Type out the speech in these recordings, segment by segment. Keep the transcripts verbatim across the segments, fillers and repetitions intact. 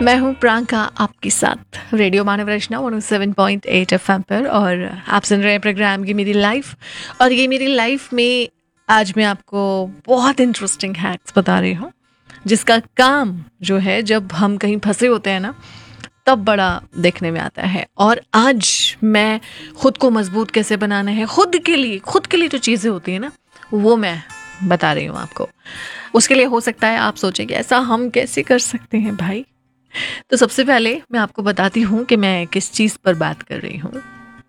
मैं हूँ प्रियंका आपके साथ रेडियो मानव रचना one O seven point eight F M पर, और आप सुन रहे हैं प्रोग्राम की मेरी लाइफ। और ये मेरी लाइफ में आज मैं आपको बहुत इंटरेस्टिंग हैक्स बता रही हूँ, जिसका काम जो है जब हम कहीं फंसे होते हैं ना, तब बड़ा देखने में आता है। और आज मैं खुद को मजबूत कैसे बनाना है, खुद के लिए खुद के लिए जो चीज़ें होती हैं ना, वो मैं बता रही हूँ आपको। उसके लिए हो सकता है आप सोचें कि ऐसा हम कैसे कर सकते हैं भाई। तो सबसे पहले मैं आपको बताती हूँ कि मैं किस चीज़ पर बात कर रही हूँ।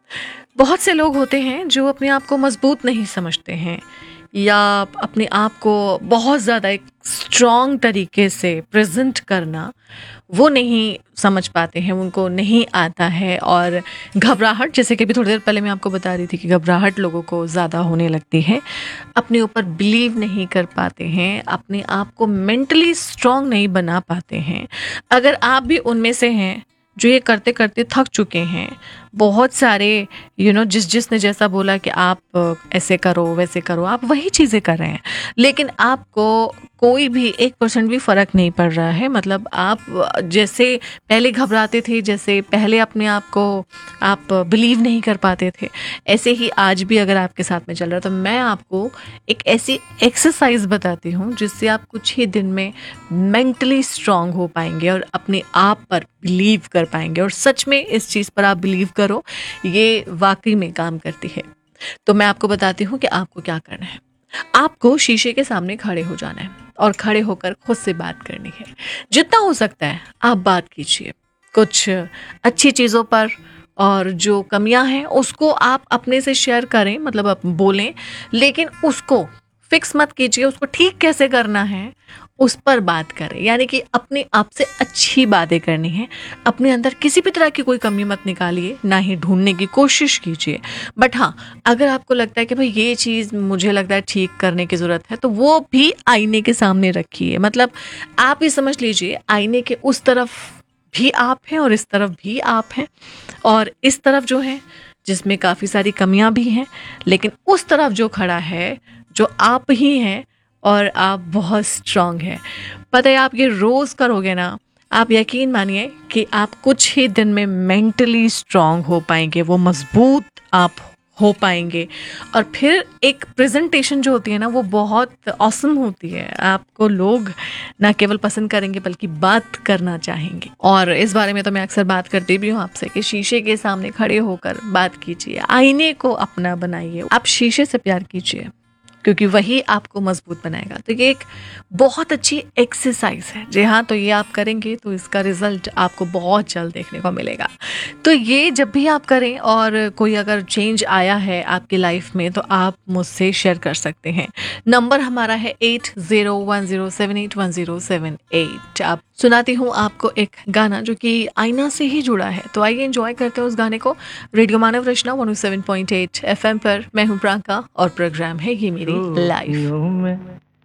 बहुत से लोग होते हैं जो अपने आप को मजबूत नहीं समझते हैं, या अपने आप को बहुत ज़्यादा एक स्ट्रॉन्ग तरीके से प्रेजेंट करना वो नहीं समझ पाते हैं, उनको नहीं आता है। और घबराहट, जैसे कि अभी थोड़ी देर पहले मैं आपको बता रही थी कि घबराहट लोगों को ज़्यादा होने लगती है, अपने ऊपर बिलीव नहीं कर पाते हैं, अपने आप को मेंटली स्ट्रॉन्ग नहीं बना पाते हैं। अगर आप भी उनमें से हैं जो ये करते करते थक चुके हैं, बहुत सारे यू नो जिस जिसने जैसा बोला कि आप ऐसे करो वैसे करो, आप वही चीज़ें कर रहे हैं, लेकिन आपको कोई भी एक परसेंट भी फ़र्क नहीं पड़ रहा है। मतलब आप जैसे पहले घबराते थे, जैसे पहले अपने आप को आप बिलीव नहीं कर पाते थे, ऐसे ही आज भी अगर आपके साथ में चल रहा है, तो मैं आपको एक ऐसी एक्सरसाइज बताती हूँ जिससे आप कुछ ही दिन में मेंटली स्ट्रांग हो पाएंगे और अपने आप पर बिलीव कर पाएंगे। और सच में इस चीज़ पर आप बिलीव करो, ये वाकई में काम करती है। तो मैं आपको बताती हूँ कि आपको क्या करना है। आपको शीशे के सामने खड़े हो जाना है और खड़े होकर खुद से बात करनी है। जितना हो सकता है आप बात कीजिए कुछ अच्छी चीज़ों पर, और जो कमियां हैं उसको आप अपने से शेयर करें, मतलब आप बोलें, लेकिन उसको फिक्स मत कीजिए। उसको ठीक कैसे करना है उस पर बात करें, यानी कि अपने आप से अच्छी बातें करनी है। अपने अंदर किसी भी तरह की कोई कमी मत निकालिए, ना ही ढूंढने की कोशिश कीजिए। बट हाँ, अगर आपको लगता है कि भाई ये चीज़ मुझे लगता है ठीक करने की ज़रूरत है, तो वो भी आईने के सामने रखिए। मतलब आप ये समझ लीजिए, आईने के उस तरफ भी आप हैं और इस तरफ भी आप हैं, और इस तरफ जो है जिसमें काफ़ी सारी कमियां भी हैं, लेकिन उस तरफ जो खड़ा है जो आप ही हैं और आप बहुत स्ट्रांग हैं। पता है, आप ये रोज़ करोगे ना, आप यकीन मानिए कि आप कुछ ही दिन में मेंटली स्ट्रांग हो पाएंगे, वो मजबूत आप हो पाएंगे। और फिर एक प्रेजेंटेशन जो होती है ना, वो बहुत ऑसम होती है। आपको लोग ना केवल पसंद करेंगे बल्कि बात करना चाहेंगे। और इस बारे में तो मैं अक्सर बात करती भी हूँ आपसे कि शीशे के सामने खड़े होकर बात कीजिए, आईने को अपना बनाइए, आप शीशे से प्यार कीजिए, क्योंकि वही आपको मजबूत बनाएगा। तो ये एक बहुत अच्छी एक्सरसाइज है। जी हाँ, तो ये आप करेंगे तो इसका रिजल्ट आपको बहुत जल्द देखने को मिलेगा। तो ये जब भी आप करें, और कोई अगर चेंज आया है आपकी लाइफ में, तो आप मुझसे शेयर कर सकते हैं। नंबर हमारा है eight zero one zero seven eight one zero seven eight. अब सुनाती हूँ आपको एक गाना जो कि आईना से ही जुड़ा है, तो आइए एंजॉय करते हैं उस गाने को। रेडियो मानव रचना one O seven point eight F M पर मैं हूँ प्रियंका, और प्रोग्राम है ये मेरी लाइफ। में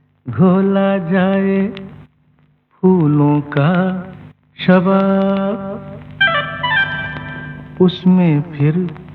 घोला जाए फूलों का शबाब, उसमें फिर